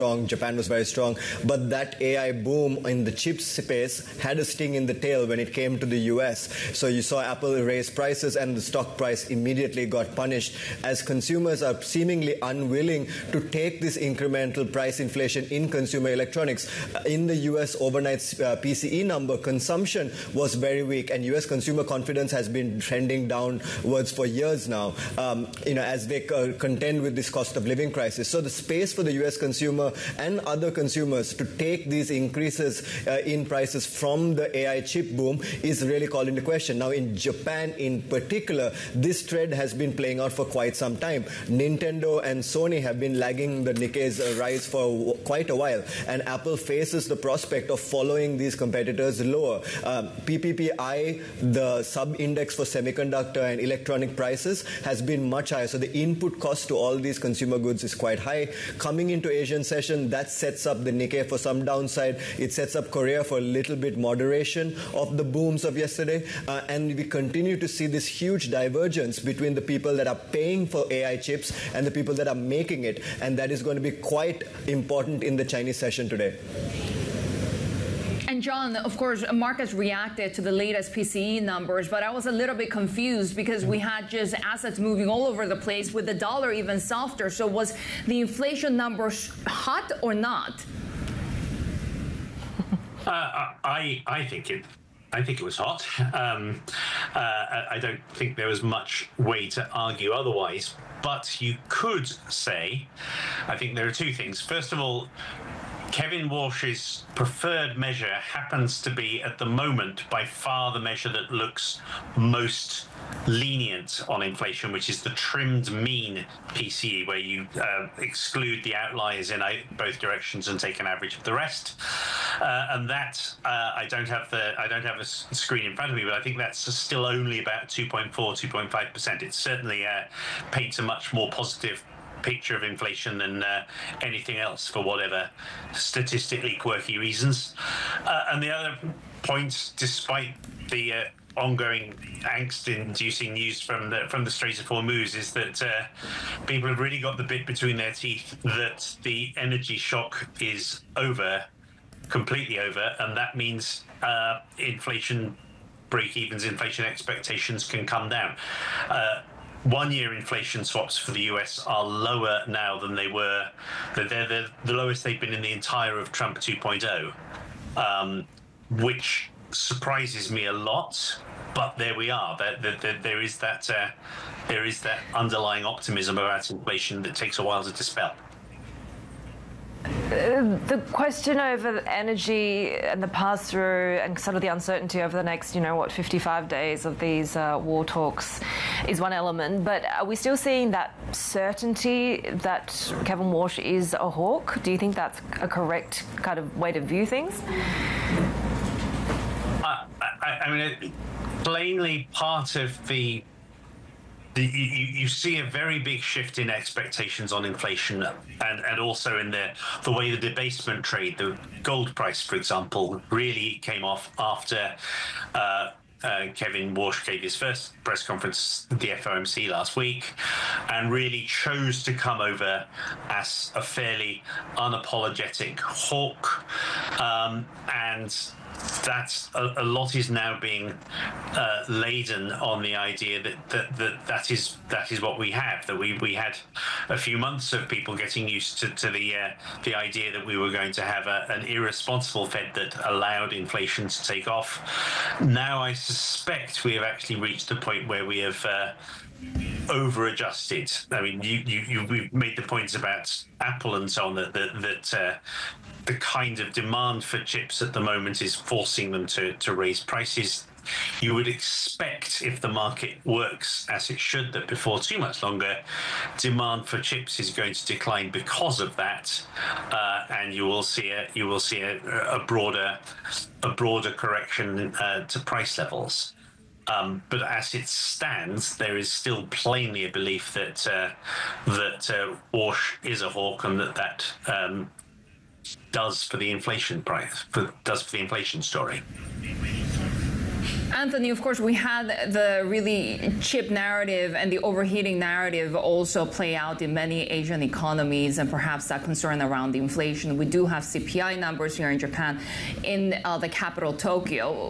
strong, Japan was very strong, but that AI boom in the chip space had a sting in the tail when it came to the US. So you saw Apple raise prices and the stock price immediately got punished as consumers are seemingly unwilling to take this incremental price inflation in consumer electronics. In the US overnight PCE number, consumption was very weak, and US consumer confidence has been trending downwards for years now, as they contend with this cost of living crisis. So the space for the US consumer and other consumers to take these increases in prices from the AI chip boom is really called into question. Now, in Japan in particular, this trend has been playing out for quite some time. Nintendo and Sony have been lagging the Nikkei's rise for quite a while, and Apple faces the prospect of following these competitors lower. PPPI, the sub-index for semiconductor and electronic prices, has been much higher. So the input cost to all these consumer goods is quite high. Coming into Asian session, that sets up the Nikkei for some downside. It sets up Korea for a little bit moderation of the booms of yesterday. And we continue to see this huge divergence between the people that are paying for AI chips and the people that are making it. And that is going to be quite important in the Chinese session today. And John, of course, markets reacted to the latest PCE numbers, but I was a little bit confused because we had just assets moving all over the place with the dollar even softer. So was the inflation number hot or not? I think it was hot. I don't think there was much way to argue otherwise. But you could say, I think there are two things. First of all, Kevin Warsh's preferred measure happens to be, at the moment, by far the measure that looks most lenient on inflation, which is the trimmed mean PCE, where you exclude the outliers in both directions and take an average of the rest. And that I don't have a screen in front of me, but I think that's still only about 2.4, 2.5%. It certainly paints a much more positive picture of inflation than anything else for whatever statistically quirky reasons. And the other point, despite the ongoing angst-inducing news from the Strait of Hormuz, is that people have really got the bit between their teeth that the energy shock is over, completely over, and that means inflation break-evens, inflation expectations can come down. 1-year inflation swaps for the US are lower now than they were. They're the lowest they've been in the entire of Trump 2.0, which surprises me a lot. But there we are. There is that underlying optimism about inflation that takes a while to dispel. The question over energy and the pass-through and sort of the uncertainty over the next, 55 days of these war talks is one element. But are we still seeing that certainty that Kevin Warsh is a hawk? Do you think that's a correct kind of way to view things? Plainly part of the you see a very big shift in expectations on inflation, and also in the way the debasement trade, the gold price, for example, really came off after Kevin Warsh gave his first press conference at the FOMC last week, and really chose to come over as a fairly unapologetic hawk, and that's a lot is now being laden on the idea that is what we have. That we had a few months of people getting used to the idea that we were going to have an irresponsible Fed that allowed inflation to take off. Now I suspect we have actually reached the point where we have over-adjusted. I mean, we've made the points about Apple and so on that the kind of demand for chips at the moment is forcing them to raise prices. You would expect, if the market works as it should, that before too much longer, demand for chips is going to decline because of that, and you will see a broader correction to price levels. But as it stands, there is still plainly a belief that Warsh is a hawk, and that does for the inflation price, does for the inflation story. Anthony, of course, we had the really chip narrative and the overheating narrative also play out in many Asian economies, and perhaps that concern around the inflation. We do have CPI numbers here in Japan, in the capital, Tokyo.